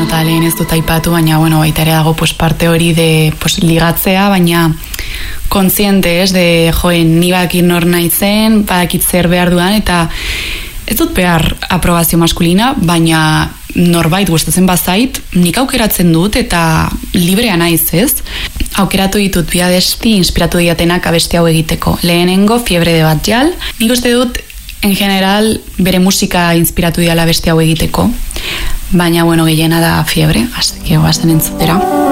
eta lehen ez dut aipatu, baina, bueno, baita ere dago parte hori de ligatzea, baina kontziente, ez, de, ni badakit nor naizen, badakit zer behar dudan, eta ez dut behar aprobazio maskulina, baina norbait gustatzen bazait, nik aukeratzen dut eta librea naiz, ez? Aukeratu ditut bi abesti inspiratu diatenak abesti hau egiteko. Lehenengo Fiebre de Batjal. Nik uste dut, en general, bere musika inspiratu diala abesti hau egiteko. Baina, bueno, gehiena da Fiebre, así que goazen entzutera.